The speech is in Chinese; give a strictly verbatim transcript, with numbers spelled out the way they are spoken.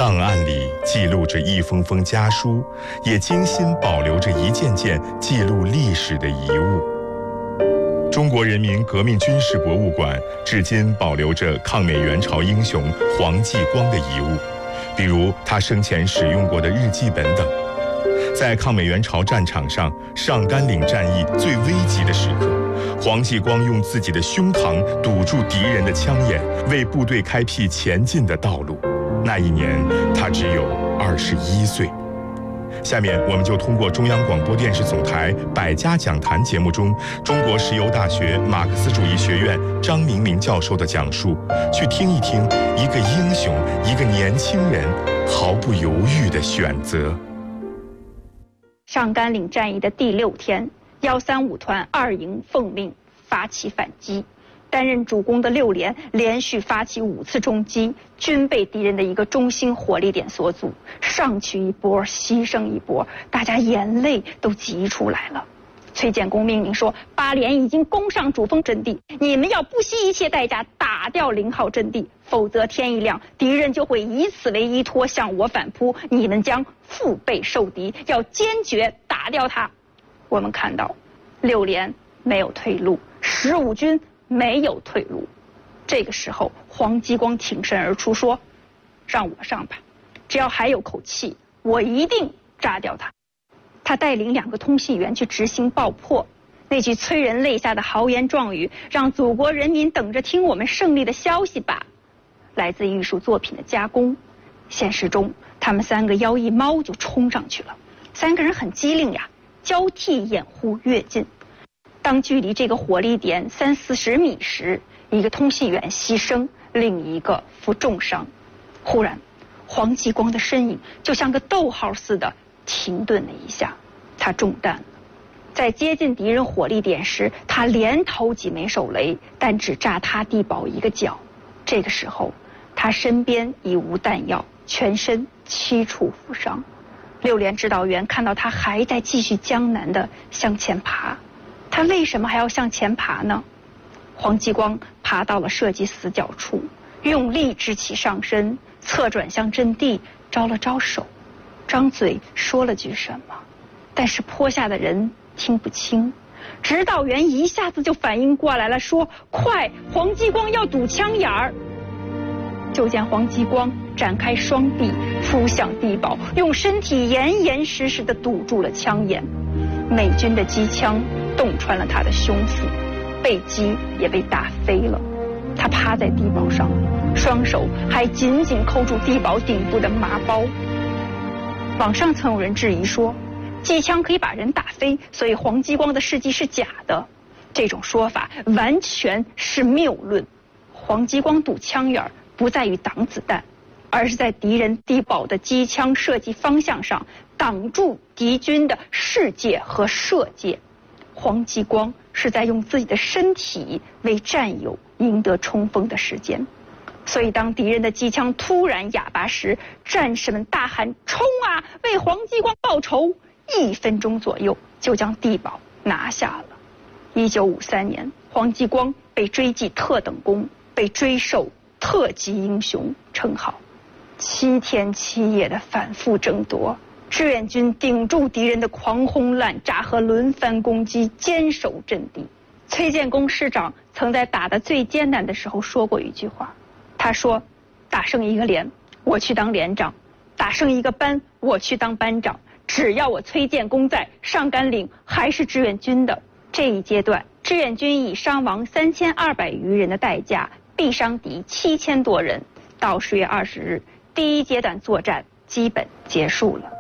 档案里记录着一封封家书，也精心保留着一件件记录历史的遗物。中国人民革命军事博物馆至今保留着抗美援朝英雄黄继光的遗物，比如他生前使用过的日记本等。在抗美援朝战场上，上甘岭战役最危急的时刻，黄继光用自己的胸膛堵住敌人的枪眼，为部队开辟前进的道路。那一年，他只有二十一岁。下面我们就通过中央广播电视总台百家讲坛节目中，中国石油大学马克思主义学院张明明教授的讲述，去听一听一个英雄，一个年轻人毫不犹豫的选择。 上甘岭战役的第六天，幺三五团二营奉命发起反击，担任主攻的六连连续发起五次冲击，均被敌人的一个中心火力点所阻，上去一波，牺牲一波，大家眼泪都急出来了。崔建功命令说，八连已经攻上主峰阵地，你们要不惜一切代价打掉零号阵地，否则天一亮，敌人就会以此为依托向我反扑，你们将腹背受敌，要坚决打掉他。我们看到六连没有退路，十五军没有退路。这个时候，黄继光挺身而出说，让我上吧，只要还有口气，我一定炸掉他。他带领两个通信员去执行爆破，那句催人泪下的豪言壮语，让祖国人民等着听我们胜利的消息吧。来自艺术作品的加工，现实中他们三个腰一猫就冲上去了，三个人很机灵呀，交替掩护跃进。当距离这个火力点三四十米时，一个通信员牺牲，另一个负重伤。忽然，黄继光的身影就像个逗号似的停顿了一下，他中弹了。在接近敌人火力点时，他连投几枚手雷，但只炸塌地堡一个角。这个时候，他身边已无弹药，全身七处负伤。六连指导员看到他还在继续艰难地向前爬，他为什么还要向前爬呢？黄继光爬到了射击死角处，用力支起上身，侧转向阵地，招了招手，张嘴说了句什么，但是坡下的人听不清。指导员一下子就反应过来了，说：“快，黄继光要堵枪眼儿！”就见黄继光展开双臂扑向地堡，用身体严严实实地堵住了枪眼。美军的机枪洞穿了他的胸腹，背击也被打飞了。他趴在地堡上，双手还紧紧扣住地堡顶部的麻包。网上曾有人质疑说，机枪可以把人打飞，所以黄继光的事迹是假的。这种说法完全是谬论。黄继光堵枪眼不在于挡子弹，而是在敌人地堡的机枪射击方向上挡住敌军的视界和射界。黄继光是在用自己的身体为战友赢得冲锋的时间。所以当敌人的机枪突然哑巴时，战士们大喊冲啊，为黄继光报仇。一分钟左右就将地堡拿下了。一九五三年，黄继光被追记特等功，被追授特级英雄称号。七天七夜的反复争夺，志愿军顶住敌人的狂轰滥炸和轮番攻击，坚守阵地。崔建功师长曾在打得最艰难的时候说过一句话，他说：“打胜一个连，我去当连长；打胜一个班，我去当班长。只要我崔建功在，上甘岭还是志愿军的。”这一阶段，志愿军以伤亡三千二百余人的代价，毙伤敌七千多人。到十月二十日，第一阶段作战基本结束了。